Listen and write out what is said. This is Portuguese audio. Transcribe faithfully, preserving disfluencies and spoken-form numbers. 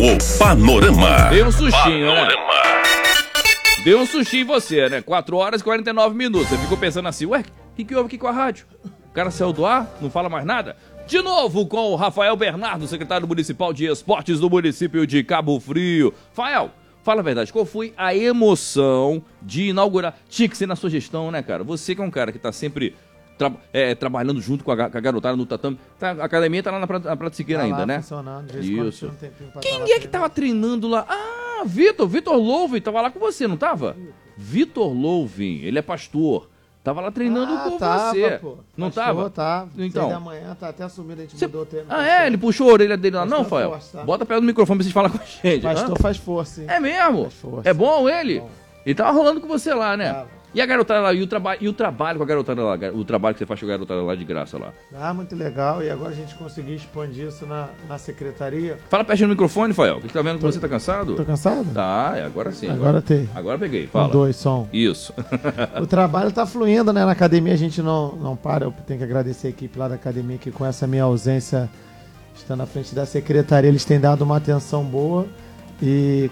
O Panorama. Deu um sustinho, né? Deu um sustinho em você, né? quatro horas e quarenta e nove minutos. Você ficou pensando assim, ué, o que, que houve aqui com a rádio? O cara saiu do ar, não fala mais nada? De novo com o Rafael Bernardo, secretário municipal de esportes do município de Cabo Frio. Rafael, fala a verdade, qual foi a emoção de inaugurar? Tinha que ser na sua gestão, né, cara? Você que é um cara que tá sempre tra é, trabalhando junto com a, com a garotada no tatame. Tá, a academia tá lá na Prata, na Prata Siqueira tá ainda, lá, né? Funcionando, de vez isso. Um tempinho pra Quem é que tava treinando lá? Ah, Vitor, Vitor Louvin, tava lá com você, não tava? Vitor Louvin, ele é pastor. Tava lá treinando ah, com tava, você. Pô. Não pastor, tava? Tá. Então. da manhã, tá até assumindo, a gente Cê... mudou o treino. Ah, é? Ele puxou a orelha dele lá. Não, Rafael? Força, tá? Bota perto do microfone pra vocês falar com a gente. Pastor Hã? faz força, hein? É mesmo? Faz força. É bom ele? Bom. Ele tava rolando com você lá, né? Tava. E a garotada lá, e o, traba e o trabalho com a garotada lá, o trabalho que você faz com a garotada lá de graça lá. Ah, muito legal. E agora a gente conseguiu expandir isso na, na secretaria. Fala pertinho no microfone, Rafael. Que tá vendo que Tô, você tá cansado? Tô cansado? Tá, é, agora sim. Agora, agora tem. Agora peguei, fala. Um, dois, som. Isso. O trabalho tá fluindo, né? Na academia a gente não, não para. Eu tenho que agradecer a equipe lá da academia que com essa minha ausência, estando à frente da secretaria, eles têm dado uma atenção boa. E